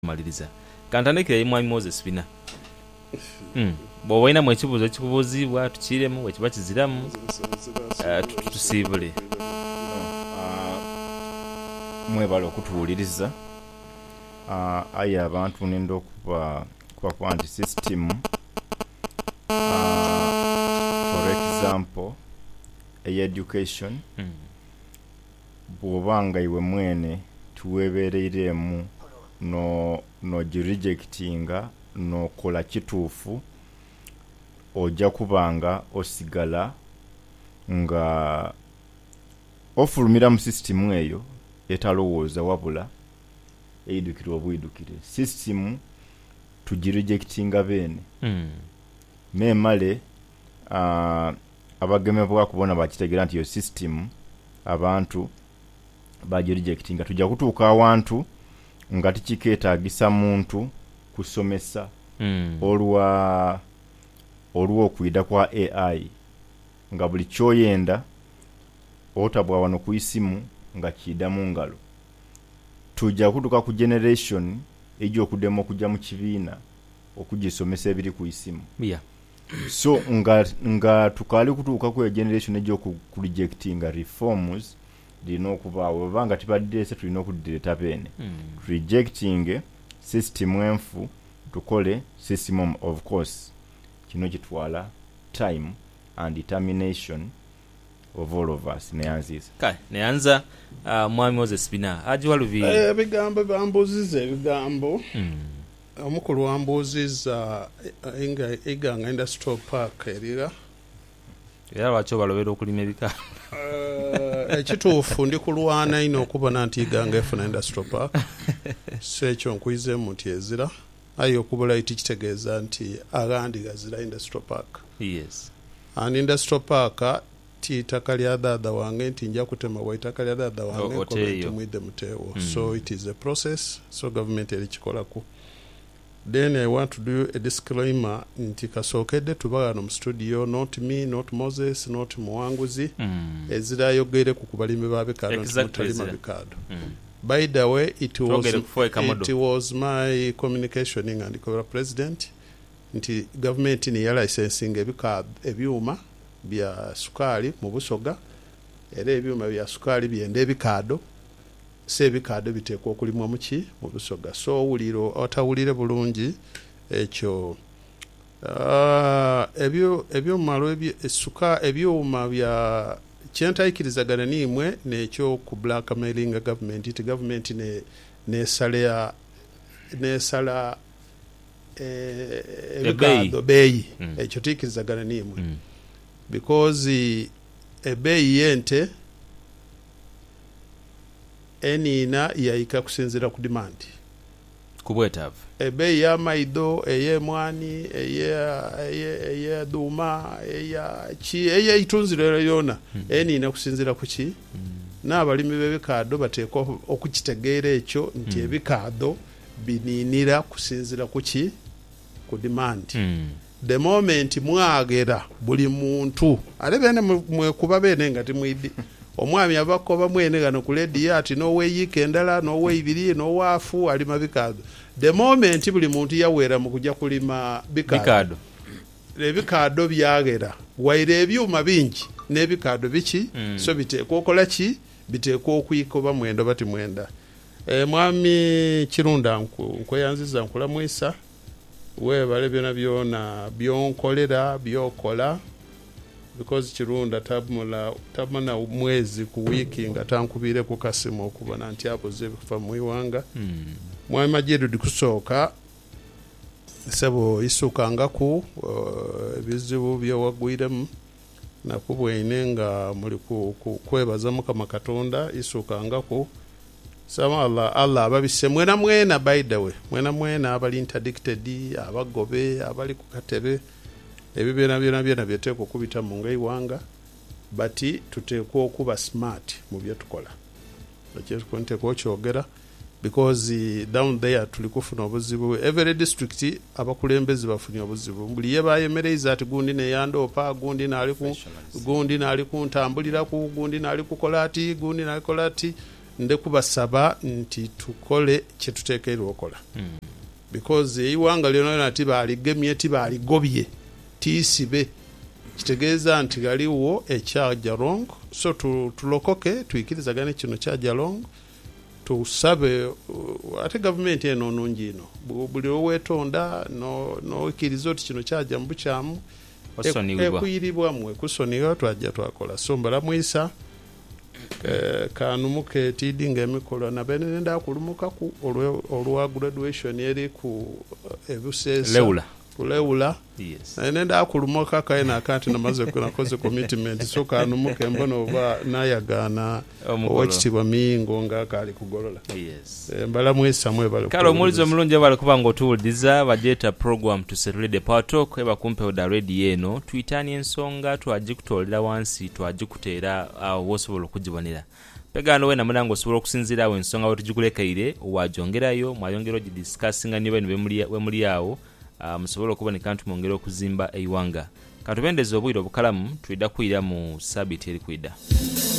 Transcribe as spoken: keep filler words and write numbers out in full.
maliriza kantandikira mwami Moses Bina mm bo waina mwe kibuzo kikubuuzibwa tukiremu we kiba kiziramu tutusibule mwebale okutuwuliriza aye abantu nenda okuba kuba ku anti system for example education mm. bwobanga iwe mwene tuwebereiremu no no rejectinga no kola kituufu ojja kubanga osigala nga ofulumira mu system eyo etalowooza wabula eidukirwa bwidukire system tugirejectinga bene mm. memale uh, abagemebwa kubona bakitegera nti yo system abantu bagirejectinga tujja kutuuka awantu nga tikikeetaagisa muntu kusomesa mm. olwa olwo okuida kwa A I nga buli kyoyenda otabwa wano ku isimu nga kida mu ngalo tujja kutuka ku generation ejjo okudemo kujja mu kibiina okugisomesa ebiri ku isimu yeah. so nga nga tukali kutuka ku generation ejjo ku rejectinga reforms dino kubaawo banga tibadde se tulina okudireta bene mm. rejecting system enfu tukole system of course kino kitwala time and determination of all of us neanziza kai neanza uh, mwami Moses Bina aji waluvi eh bigambo bambuzize bigambo mm. omukulu wambuziza uh, inga iganga industrial park erira era wacho balobera okulima ebika uh, ekituufu ndi kulwana ino okubona nti iganga efuna industrial park sekyo nkwize muti ezira ayo kubula itikitegeeza nti agandi gazira industrial park yes and industrial park ti takalya dada wange nti nja kutema wa takalya dada wange ko tumwide mutewo mm. so it is a process so government erikikola ku then I want to do a disclaimer nti kasokede tubagano mu studio not me not Moses not Muwanguzi mm. ezira yogere ku kubalime babekado exactly mutalima bikado mm. by the way it was it was my communication and the president nti government ni ya licensing ebikado ebyuma bya sukali mu Busoga era ebyuma bya sukali byende ebikado se ebikado bitekwa okulimwa muki mu Busoga so wuliro otawulire bulungi ekyo uh, ebyo ebyuma lwe suka ebyuma bya kyentayikirizagana nimwe nekyo ku blackmailing government it government ne ne salea ne sala eh ebikado beyi mm. ekyo tikirizagana nimwe mm. because ebeyi yente enina yaika kusinzira ku demand kubwetavu ebeyi ya maido eye mwani eye eye eye duma eye chi eye itunzire yona hmm. enina kusinzira ku ki hmm. n'abalimi b'ebikado bateekwa okukitegeera ekyo nti hmm. ebikado bininira kusinzira ku ki ku demand hmm. the moment mwagera buli muntu alebene mwe kuba bene ngati mwidi omwami abakoba mwene gano ku lady ati no week endala no we ibiri no wafu ali mabikado the moment buli muntu yawera mu kujja kulima bikado bikado ebikado byagera waire ebyuma bingi n'ebikado biki mm. so biteekwa okola ki biteekwa okuyikoba mwendo bati mwenda e, mwami Kirunda nkweyanziza nkula mwisa webale byona byona byonkolera byokola because Kirunda tabmula tabana mwezi ku wiki nga tankubire ku kasimu okubona nti apoze kufa muiwanga mm. mwami Majedu dikusooka sabo isukanga ku bizibu uh, byo wagwiremu nakubwene nga muri ku kwebaza mukama Katonda isukanga ku sama Allah Allah ababise mwena mwena by the way mwena mwena abali interdicted abagobe abali ku katebe ebibera byona byona byeteko kubita mu ngai wanga bati tuteko kuba smart mu byo tukola nakyo konte ko kyogera because uh, down there tulikufuna obuzibu every district abakulembezi bafunye obuzibu buli yebayemereza ati gundi ne yandopa gundi nali ku gundi nali ku ntambulira ku gundi nali ku kolati gundi nali kolati ndekubasaba nti tukole kye tuteekeddwa okola Mm. because eiwanga lyona tibaligemye tibaligobye tisibe kitegeeza nti galiwo ekyaja long so tu, tulokoke tuikirizagane kino kyaja long tusabe uh, ate gavumenti eno nungi ino Bu- buli owetonda no noikiriza oti kino kyaja mu bukyamu Osonibwa. ekuyiribwamu ekusonibwa twajja twakola so mbalamwisa eh, kanumuke tidi ng'emikolo nabene nenda kulumuka ku olwe- olwa graduation eri ku uh, ebusesa Leula. kuleula Yes. nenda akulumuka kaina akanti namaze kunakoze commitment so kanumuke mbona oba nayagana Omukolo. owekitibwa miyingo ng'akaali kugolola Yes. Eh, mbalamuisa mwe bali Kale omulizo omulungi bali kuba ng'otuwuliriza bajeta program tuserule the power talk eba kumpe da radio eno tuyitani ensonga twagikutoolera wansi twagikuteera awo wosobola okugibonera pegano we namuna ng'osobola okusinziira awo ensonga bwe tugikulekeire wajongerayo mwayongera ogidiscussinga niba eno bemuli- we muli awo uh, musobola okuboneka nti mwongera okuzimba eiwanga katubendeza obwire obukalamu tuyida kwira mu sabiti eri kwida